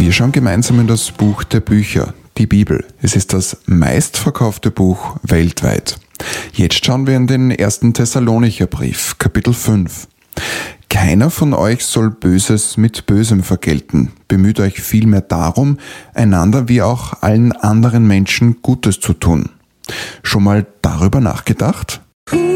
Wir schauen gemeinsam in das Buch der Bücher, die Bibel. Es ist das meistverkaufte Buch weltweit. Jetzt schauen wir in den 1. Thessalonicher Brief, Kapitel 5. Keiner von euch soll Böses mit Bösem vergelten. Bemüht euch vielmehr darum, einander wie auch allen anderen Menschen Gutes zu tun. Schon mal darüber nachgedacht?